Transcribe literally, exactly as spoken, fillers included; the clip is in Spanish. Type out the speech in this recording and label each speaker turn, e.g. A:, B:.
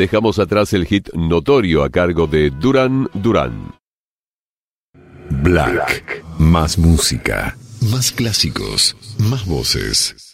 A: dejamos atrás el hit Notorio a cargo de Duran Duran.
B: Black. Más música, más clásicos, más voces.